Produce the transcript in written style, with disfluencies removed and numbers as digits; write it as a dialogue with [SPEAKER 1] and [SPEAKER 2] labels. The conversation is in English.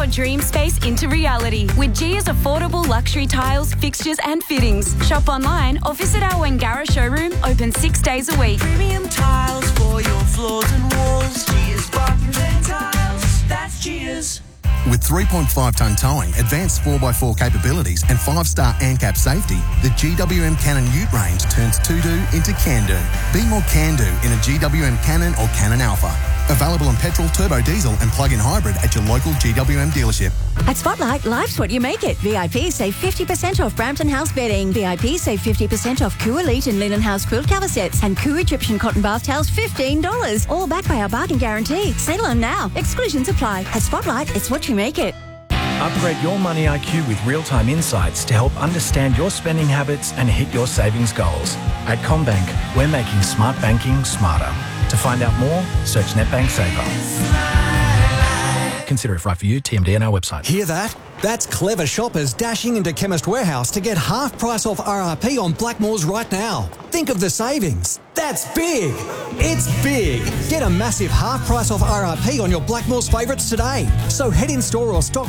[SPEAKER 1] your dream space into reality with Gia's affordable luxury tiles, fixtures and fittings. Shop online or visit our Wangara showroom, open 6 days a week.
[SPEAKER 2] Premium tiles for your floors and walls. Gia's Bathrooms and Tiles. That's Gia's.
[SPEAKER 3] With 3.5-tonne towing, advanced 4x4 capabilities and 5-star ANCAP safety, the GWM Cannon Ute range turns to-do into can-do. Be more can-do in a GWM Cannon or Cannon Alpha. Available in petrol, turbo diesel and plug-in hybrid at your local GWM dealership.
[SPEAKER 4] At Spotlight, life's what you make it. VIP save 50% off Brampton House bedding. VIP save 50% off Koo Elite and Linen House quilt cover sets. And Koo Egyptian cotton bath towels, $15. All backed by our bargain guarantee. Settle on now. Exclusions apply. At Spotlight, it's what you make it.
[SPEAKER 5] Upgrade your money IQ with real-time insights to help understand your spending habits and hit your savings goals. At CommBank, we're making smart banking smarter. To find out more, search NetBank Saver. Consider if right for you, TMD on our website.
[SPEAKER 6] Hear that? That's clever shoppers dashing into Chemist Warehouse to get half price off RRP on Blackmores right now. Think of the savings. That's big. It's big. Get a massive half price off RRP on your Blackmores favourites today. So head in store or stock